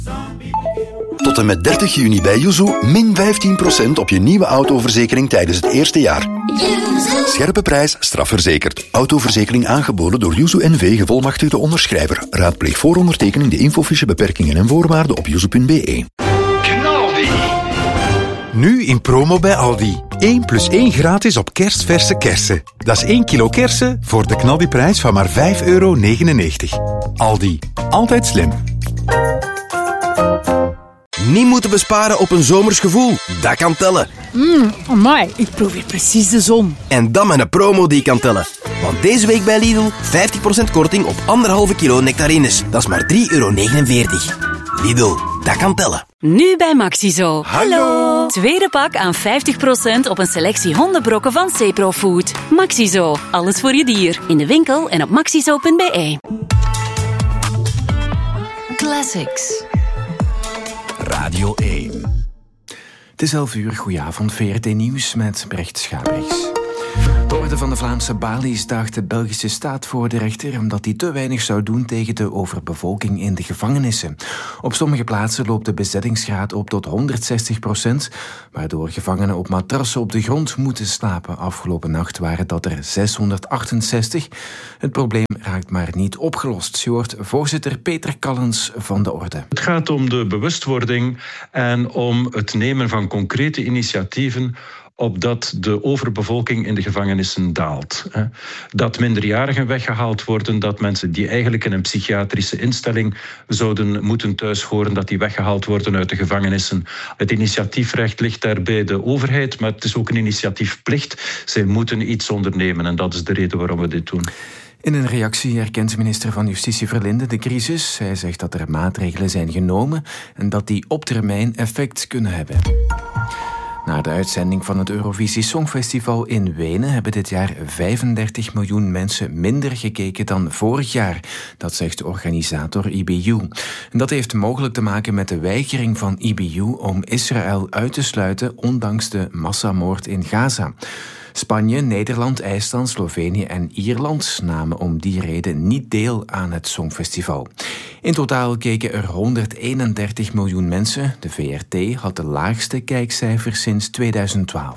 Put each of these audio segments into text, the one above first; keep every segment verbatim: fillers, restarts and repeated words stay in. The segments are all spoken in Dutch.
Tot en met dertig juni bij Yuzu min vijftien procent op je nieuwe autoverzekering tijdens het eerste jaar. Scherpe prijs, strafverzekerd. Autoverzekering aangeboden door Yuzu N V, gevolmachtigde onderschrijver. Raadpleeg voor ondertekening de infofiche, beperkingen en voorwaarden op yuzu punt be. Knaldi! Nu in promo bij Aldi. één plus één gratis op kerstverse kersen. Dat is één kilo kersen voor de knaldiprijs van maar vijf euro negenennegentig. Aldi. Altijd slim. Niet moeten besparen op een zomers gevoel. Dat kan tellen. Mmm, amai, ik proef hier precies de zon. En dan met een promo die kan tellen. Want deze week bij Lidl vijftig procent korting op anderhalve kilo nectarines. Dat is maar drie euro negenenveertig. Lidl, dat kan tellen. Nu bij Maxizo. Hallo! Tweede pak aan vijftig procent op een selectie hondenbrokken van Cepro Food. Maxizo, alles voor je dier. In de winkel en op maxizo punt be. Classics. Radio één. Het is elf uur, goedenavond, V R T Nieuws met Brecht Schabrichs. De Orde van de Vlaamse Balies daagt de Belgische staat voor de rechter omdat die te weinig zou doen tegen de overbevolking in de gevangenissen. Op sommige plaatsen loopt de bezettingsgraad op tot honderdzestig procent, waardoor gevangenen op matrassen op de grond moeten slapen. Afgelopen nacht waren dat er zeshonderdachtenzestig. Het probleem raakt maar niet opgelost. Je hoort voorzitter Peter Callens van de Orde. Het gaat om de bewustwording en om het nemen van concrete initiatieven opdat de overbevolking in de gevangenissen daalt. Dat minderjarigen weggehaald worden, dat mensen die eigenlijk in een psychiatrische instelling zouden moeten thuis horen, dat die weggehaald worden uit de gevangenissen. Het initiatiefrecht ligt daar bij de overheid, maar het is ook een initiatiefplicht. Zij moeten iets ondernemen en dat is de reden waarom we dit doen. In een reactie erkent minister van Justitie Verlinde de crisis. Hij zegt dat er maatregelen zijn genomen en dat die op termijn effect kunnen hebben. Na de uitzending van het Eurovisie Songfestival in Wenen hebben dit jaar vijfendertig miljoen mensen minder gekeken dan vorig jaar. Dat zegt de organisator I B U. En dat heeft mogelijk te maken met de weigering van I B U om Israël uit te sluiten, ondanks de massamoord in Gaza. Spanje, Nederland, IJsland, Slovenië en Ierland namen om die reden niet deel aan het Songfestival. In totaal keken er honderdeenendertig miljoen mensen. De V R T had de laagste kijkcijfers sinds tweeduizend twaalf.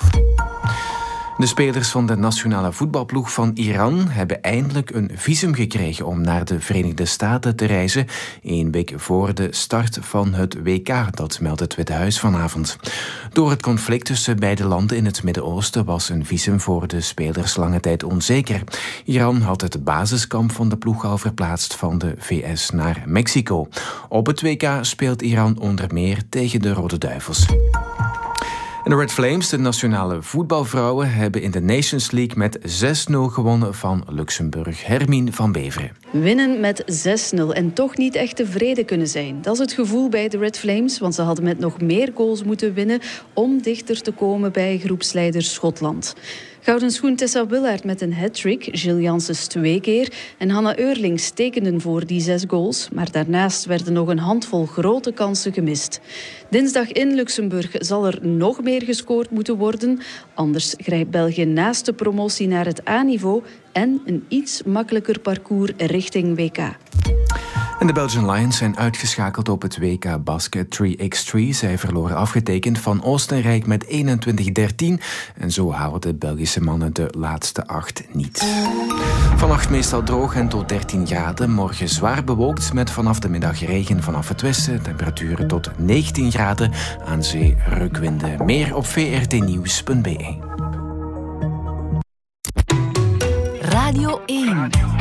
De spelers van de nationale voetbalploeg van Iran hebben eindelijk een visum gekregen om naar de Verenigde Staten te reizen, één week voor de start van het W K, dat meldt het Witte Huis vanavond. Door het conflict tussen beide landen in het Midden-Oosten was een visum voor de spelers lange tijd onzeker. Iran had het basiskamp van de ploeg al verplaatst van de V S naar Mexico. Op het W K speelt Iran onder meer tegen de Rode Duivels. En de Red Flames, de nationale voetbalvrouwen, hebben in de Nations League met zes nul gewonnen van Luxemburg. Hermine van Beveren. Winnen met zes nul en toch niet echt tevreden kunnen zijn. Dat is het gevoel bij de Red Flames, want ze hadden met nog meer goals moeten winnen om dichter te komen bij groepsleider Schotland. Gouden schoen Tessa Willaert met een hat-trick, Gilles Janssens twee keer en Hanna Eurlings tekenden voor die zes goals. Maar daarnaast werden nog een handvol grote kansen gemist. Dinsdag in Luxemburg zal er nog meer gescoord moeten worden. Anders grijpt België naast de promotie naar het A-niveau en een iets makkelijker parcours richting W K. En de Belgian Lions zijn uitgeschakeld op het W K Basket drie bij drie. Zij verloren afgetekend van Oostenrijk met eenentwintig dertien. En zo halen de Belgische mannen de laatste acht niet. Vannacht meestal droog en tot dertien graden. Morgen zwaar bewolkt met vanaf de middag regen vanaf het westen. Temperaturen tot negentien graden. Aan zee reukwinden. Meer op v r t nieuws punt b e. Radio één.